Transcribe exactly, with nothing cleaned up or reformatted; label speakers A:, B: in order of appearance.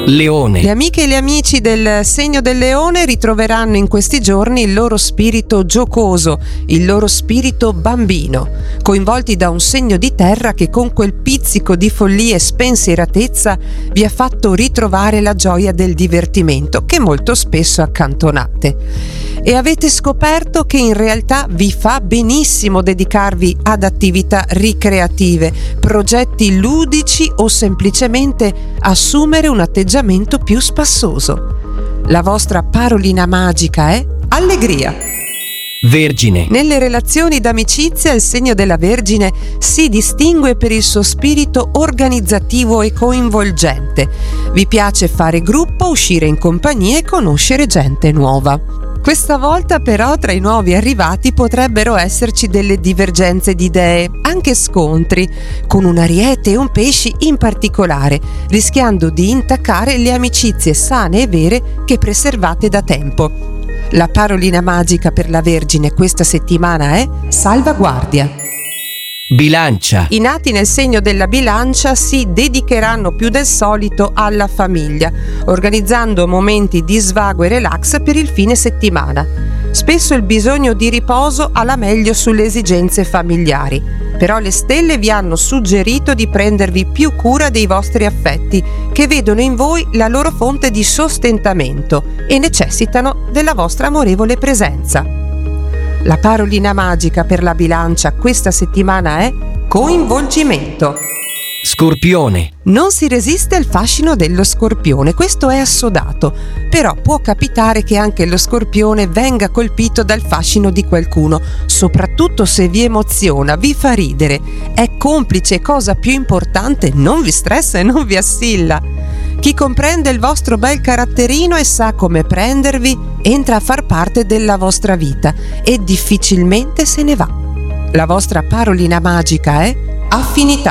A: Leone.
B: Le amiche e gli amici del segno del Leone ritroveranno in questi giorni il loro spirito giocoso, il loro spirito bambino, coinvolti da un segno di terra che con quel pizzico di follia e spensieratezza vi ha fatto ritrovare la gioia del divertimento che molto spesso accantonate. E avete scoperto che in realtà vi fa benissimo dedicarvi ad attività ricreative, progetti ludici o semplicemente assumere un atteggiamento più spassoso. La vostra parolina magica è allegria.
A: Vergine.
B: Nelle relazioni d'amicizia il segno della Vergine si distingue per il suo spirito organizzativo e coinvolgente. Vi piace fare gruppo, uscire in compagnia e conoscere gente nuova. Questa volta però tra i nuovi arrivati potrebbero esserci delle divergenze di idee, anche scontri, con un Ariete e un Pesci in particolare, rischiando di intaccare le amicizie sane e vere che preservate da tempo. La parolina magica per la Vergine questa settimana è salvaguardia.
A: Bilancia.
B: I nati nel segno della Bilancia si dedicheranno più del solito alla famiglia, organizzando momenti di svago e relax per il fine settimana. Spesso il bisogno di riposo ha la meglio sulle esigenze familiari, però le stelle vi hanno suggerito di prendervi più cura dei vostri affetti, che vedono in voi la loro fonte di sostentamento e necessitano della vostra amorevole presenza. La parolina magica per la Bilancia questa settimana è coinvolgimento.
A: Scorpione.
B: Non si resiste al fascino dello Scorpione, questo è assodato, però può capitare che anche lo Scorpione venga colpito dal fascino di qualcuno, soprattutto se vi emoziona, vi fa ridere, è complice, cosa più importante, non vi stressa e non vi assilla. Chi comprende il vostro bel caratterino e sa come prendervi, entra a far parte della vostra vita e difficilmente se ne va. La vostra parolina magica è affinità.